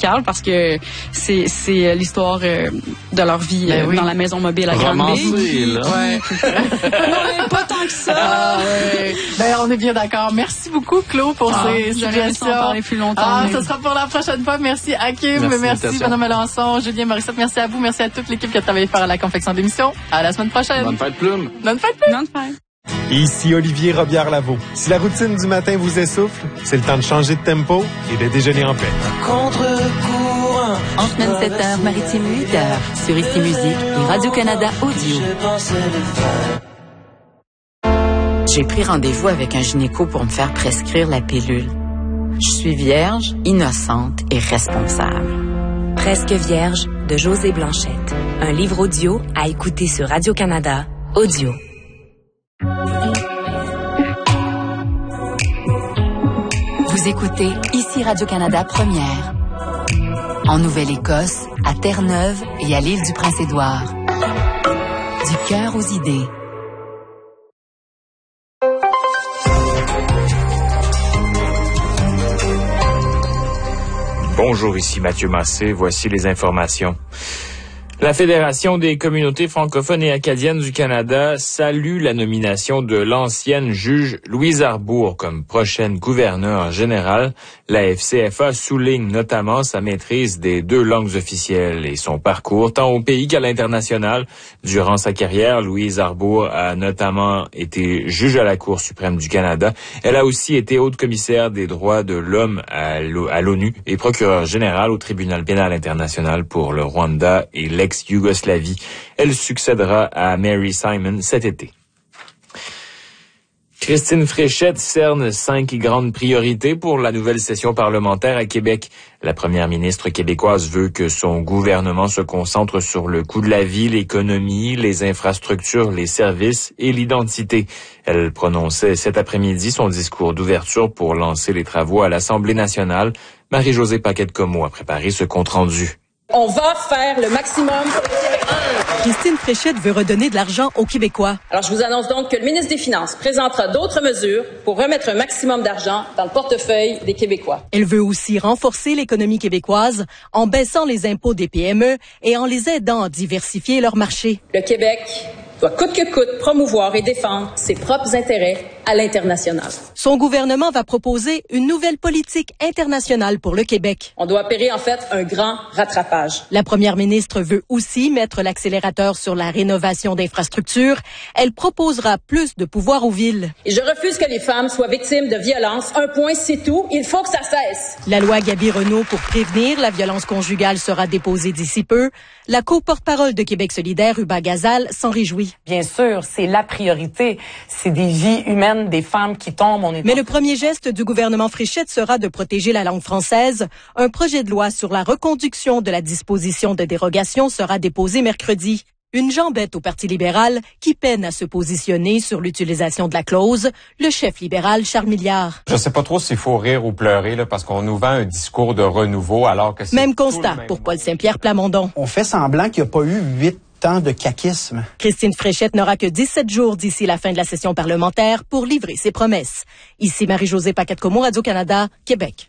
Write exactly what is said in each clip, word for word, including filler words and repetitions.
amical parce que c'est c'est l'histoire euh, de leur vie ben euh, oui. dans la maison mobile à Romancé, là. Ouais. Non, mais pas tant que ça. Ah, ouais. Ben, on est bien d'accord. Merci beaucoup, Claude, pour ah, ces suggestions. en parler plus longtemps. Ah, mais... ça sera pour la prochaine fois. Merci, Hakim. Merci, merci Madame Melançon, Julien Morissette. Merci à vous. Merci à toute l'équipe qui a travaillé faire la confection d'émission. À la semaine prochaine. Bonne fête, Plume. Bonne fête, Plume. Bonne fête. Ici Olivier Robillard-Lavaux. Si la routine du matin vous essouffle, c'est le temps de changer de tempo et de déjeuner en paix. Contre-courant. En semaine sept heures, Maritime huit heures, sur Ici Musique et Radio-Canada Audio. J'ai pris rendez-vous avec un gynéco pour me faire prescrire la pilule. Je suis vierge, innocente et responsable. Presque vierge de Josée Blanchette. Un livre audio à écouter sur Radio-Canada Audio. Vous écoutez Ici Radio-Canada Première. En Nouvelle-Écosse, à Terre-Neuve et à l'île du Prince-Édouard. Du cœur aux idées. Bonjour, ici Mathieu Massé. Voici les informations. La Fédération des communautés francophones et acadiennes du Canada salue la nomination de l'ancienne juge Louise Arbour comme prochaine gouverneure générale. La F C F A souligne notamment sa maîtrise des deux langues officielles et son parcours tant au pays qu'à l'international. Durant sa carrière, Louise Arbour a notamment été juge à la Cour suprême du Canada. Elle a aussi été haute commissaire des droits de l'homme à l'ONU et procureure générale au tribunal pénal international pour le Rwanda et l'ex-Yougoslavie. Elle succédera à Mary Simon cet été. Christine Fréchette cerne cinq grandes priorités pour la nouvelle session parlementaire à Québec. La première ministre québécoise veut que son gouvernement se concentre sur le coût de la vie, l'économie, les infrastructures, les services et l'identité. Elle prononçait cet après-midi son discours d'ouverture pour lancer les travaux à l'Assemblée nationale. Marie-Josée Paquette-Comeau a préparé ce compte-rendu. On va faire le maximum pour les Québécois. Christine Fréchette veut redonner de l'argent aux Québécois. Alors, je vous annonce donc que le ministre des Finances présentera d'autres mesures pour remettre un maximum d'argent dans le portefeuille des Québécois. Elle veut aussi renforcer l'économie québécoise en baissant les impôts des P M E et en les aidant à diversifier leur marché. Le Québec doit coûte que coûte promouvoir et défendre ses propres intérêts à l'international. Son gouvernement va proposer une nouvelle politique internationale pour le Québec. On doit opérer en fait un grand rattrapage. La première ministre veut aussi mettre l'accélérateur sur la rénovation d'infrastructures. Elle proposera plus de pouvoir aux villes. Et je refuse que les femmes soient victimes de violences. Un point, c'est tout. Il faut que ça cesse. La loi Gabi-Renault pour prévenir la violence conjugale sera déposée d'ici peu. La co-porte-parole de Québec solidaire, Uba Gazal, s'en réjouit. Bien sûr, c'est la priorité. C'est des vies humaines, des femmes qui tombent. On est Mais le premier geste du gouvernement Fréchette sera de protéger la langue française. Un projet de loi sur la reconduction de la disposition de dérogation sera déposé mercredi. Une jambette au Parti libéral qui peine à se positionner sur l'utilisation de la clause, le chef libéral Charles Milliard. Je sais pas trop s'il faut rire ou pleurer là, parce qu'on nous vend un discours de renouveau alors que c'est Même constat même pour Paul Saint-Pierre Plamondon. On fait semblant qu'il n'y a pas eu huit ans de caquisme. Christine Fréchette n'aura que dix-sept jours d'ici la fin de la session parlementaire pour livrer ses promesses. Ici Marie-Josée Paquette-Comeau, Radio-Canada, Québec.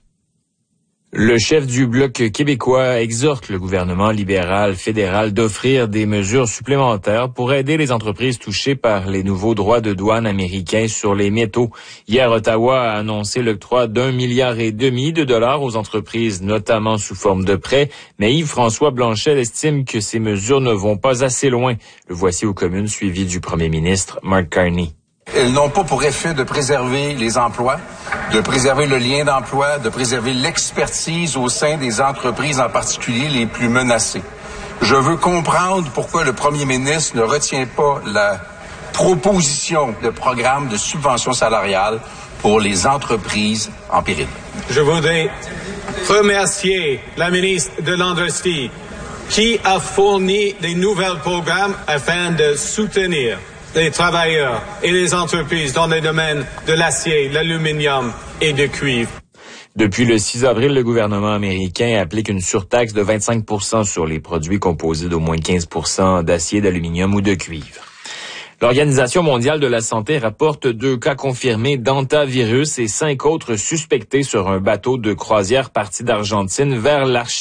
Le chef du Bloc québécois exhorte le gouvernement libéral fédéral d'offrir des mesures supplémentaires pour aider les entreprises touchées par les nouveaux droits de douane américains sur les métaux. Hier, Ottawa a annoncé l'octroi d'un milliard et demi de dollars aux entreprises, notamment sous forme de prêts. Mais Yves-François Blanchet estime que ces mesures ne vont pas assez loin. Le voici aux communes, suivi du premier ministre Mark Carney. Elles n'ont pas pour effet de préserver les emplois, de préserver le lien d'emploi, de préserver l'expertise au sein des entreprises, en particulier les plus menacées. Je veux comprendre pourquoi le premier ministre ne retient pas la proposition de programme de subvention salariale pour les entreprises en péril. Je voudrais remercier la ministre de l'Industrie qui a fourni des nouveaux programmes afin de soutenir les travailleurs et les entreprises dans les domaines de l'acier, l'aluminium et du cuivre. Depuis le six avril, le gouvernement américain applique une surtaxe de vingt-cinq pour cent sur les produits composés d'au moins quinze pour cent d'acier, d'aluminium ou de cuivre. L'Organisation mondiale de la santé rapporte deux cas confirmés d'hantavirus et cinq autres suspectés sur un bateau de croisière parti d'Argentine vers l'Archipel.